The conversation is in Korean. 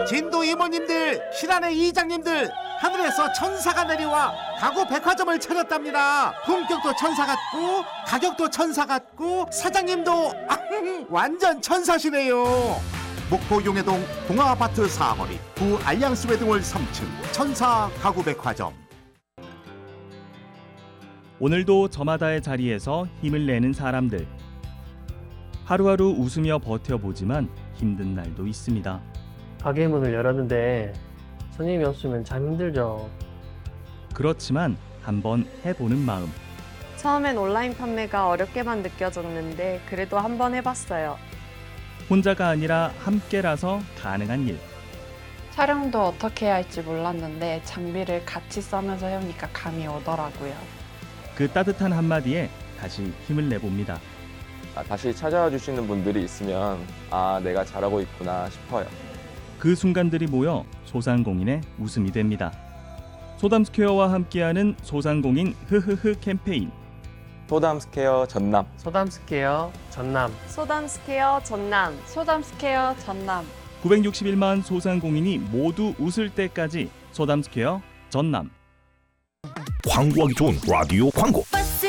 진도 이모님들, 신안의 이장님들, 하늘에서 천사가 내려와 가구 백화점을 차렸답니다. 품격도 천사 같고 가격도 천사 같고 사장님도 완전 천사시네요. 목포 용해동 동아아파트 4거리 구 알lian스 웨딩홀 3층 천사 가구 백화점. 오늘도 저마다의 자리에서 힘을 내는 사람들. 하루하루 웃으며 버텨보지만 힘든 날도 있습니다. 가게 문을 열었는데 손님이 없으면 참 힘들죠. 그렇지만 한번 해보는 마음. 처음엔 온라인 판매가 어렵게만 느껴졌는데 그래도 한번 해봤어요. 혼자가 아니라 함께라서 가능한 일. 촬영도 어떻게 해야 할지 몰랐는데 장비를 같이 써면서 해오니까 감이 오더라고요. 그 따뜻한 한마디에 다시 힘을 내봅니다. 다시 찾아와 주시는 분들이 있으면 내가 잘하고 있구나 싶어요. 그 순간들이 모여 소상공인의 웃음이 됩니다. 소담스퀘어와 함께하는 소상공인 흐흐흐 캠페인. 소담스퀘어 전남. 소담스퀘어 전남. 소담스퀘어 전남. 소담스퀘어 전남. 961만 소상공인이 모두 웃을 때까지 소담스퀘어 전남. 광고하기 좋은 라디오 광고.